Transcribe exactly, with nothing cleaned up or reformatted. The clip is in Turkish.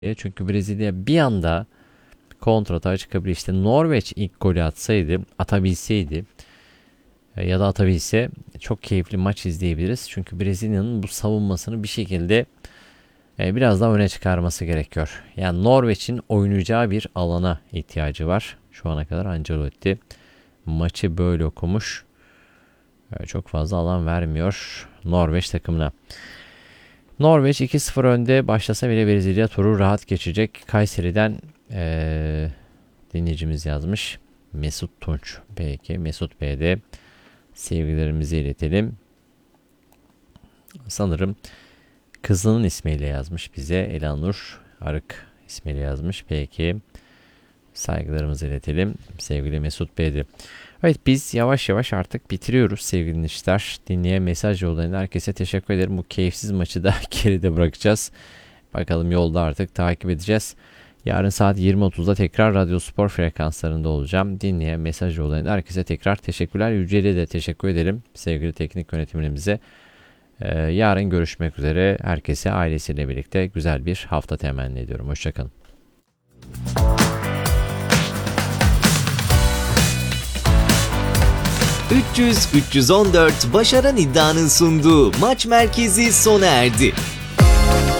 Çünkü Brezilya bir anda kontratağa çıkabilir. İşte Norveç ilk golü atsaydı, atabilseydi e, ya da atabilse çok keyifli maç izleyebiliriz. Çünkü Brezilya'nın bu savunmasını bir şekilde e, biraz daha öne çıkarması gerekiyor. Yani Norveç'in oynayacağı bir alana ihtiyacı var. Şu ana kadar Ancelotti maçı böyle okumuş. E, çok fazla alan vermiyor Norveç takımına. Norveç iki sıfır önde başlasa bile Brezilya turu rahat geçecek. Kayseri'den ee, dinleyicimiz yazmış. Mesut Tunç. Peki Mesut Bey'e de sevgilerimizi iletelim. Sanırım kızının ismiyle yazmış bize. Elanur Arık ismiyle yazmış. Peki saygılarımızı iletelim. Sevgili Mesut Bey'de. Evet, biz yavaş yavaş artık bitiriyoruz sevgili dinleyiciler. Dinleyen mesaj yollayan herkese teşekkür ederim. Bu keyifsiz maçı da geride bırakacağız. Bakalım yolda artık takip edeceğiz. Yarın saat yirmi otuzda tekrar Radyo Spor frekanslarında olacağım. Dinleyen mesaj yollayan herkese tekrar teşekkürler. Yücel'e de teşekkür ederim sevgili teknik yönetimimize. Ee, yarın görüşmek üzere. Herkese ailesiyle birlikte güzel bir hafta temenni ediyorum. Hoşçakalın. üç yüz üç yüz on dört Başaran İddia'nın sunduğu Maç Merkezi sona erdi.